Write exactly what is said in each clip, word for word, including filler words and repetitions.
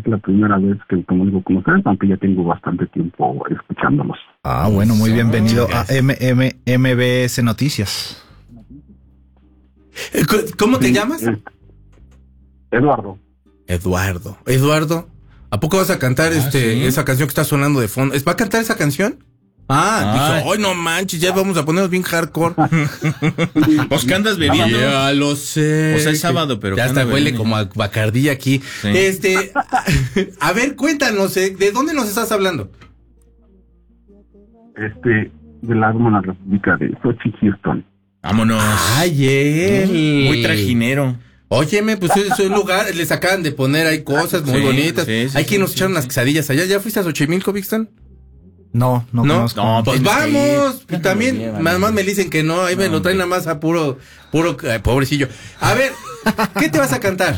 es la primera vez que me comunico con ustedes, aunque ya tengo bastante tiempo escuchándolos. Ah, bueno, muy bienvenido a M M M B S Noticias. ¿Cómo te Sí, llamas? es- Eduardo. Eduardo. Eduardo, ¿a poco vas a cantar Ah, este ¿sí? esa canción que está sonando de fondo? ¿Va a cantar esa canción? Ah, Ay. dijo, ¡ay, no manches! Ya vamos a ponernos bien hardcore. Pues que andas bebiendo. Ya lo sé. O sea, es sábado, pero ya que hasta anda huele bebiendo. como a Bacardí aquí. Sí. Este, a ver, cuéntanos, eh, ¿de dónde nos estás hablando? Este, de la hermana república de Sochi, Houston. Vámonos. Ay, él. Muy trajinero. Óyeme, pues es un lugar, les acaban de poner ahí cosas muy Sí, bonitas. sí, sí, Hay sí, quien nos sí, echaron sí. unas quesadillas allá. ¿Ya fuiste a Xochimilco, Vixton? No, no, ¿No? conozco. No, Pues tienes que vamos, ir. y también, Llévame. nada más me dicen que no, ahí me No, lo traen hombre. nada más a puro, puro, eh, pobrecillo. A ver, ¿qué te vas a cantar?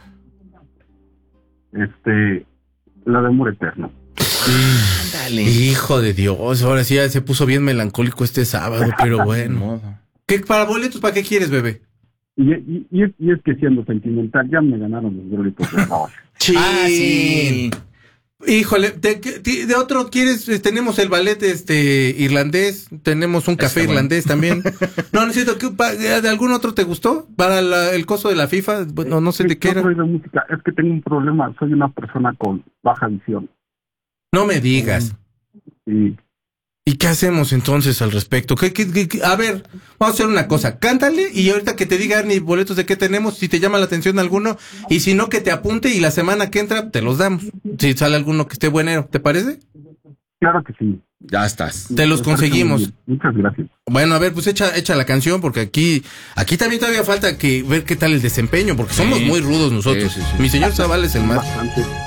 Este, la de Amor Eterno. Dale. Hijo de Dios, ahora sí ya se puso bien melancólico este sábado, pero bueno. modo. ¿Qué, para boletos, para qué quieres, bebé? Y, y, y, es, y es que siendo sentimental, ya me ganaron los boletos de favor. Ah, sí. Híjole, ¿de, qué- ti- de otro quieres? Eh, Tenemos el ballet este irlandés, tenemos un café Está bueno. irlandés también. No, necesito que pa- ¿de algún otro te gustó? Para la- el coso de la FIFA, bueno, no sé de qué Yo era. soy de música, es que tengo un problema, soy una persona con baja visión. No me digas. Y ¿Y qué hacemos entonces al respecto? ¿Qué, qué- qué- qué? A ver, vamos a hacer una cosa. Cántale y ahorita que te diga ni boletos de qué tenemos, si te llama la atención alguno, y si no, que te apunte y la semana que entra te los damos. Si sale alguno que esté buenero, ¿te parece? claro que sí. Ya estás. Te los Me parece muy conseguimos. bien. Muchas gracias. Bueno, a ver, pues echa, echa la canción, porque aquí, aquí también todavía falta que ver qué tal el desempeño, porque somos Sí. muy rudos nosotros. Sí, sí, sí. Mi señor Zaval es el más. Bastante.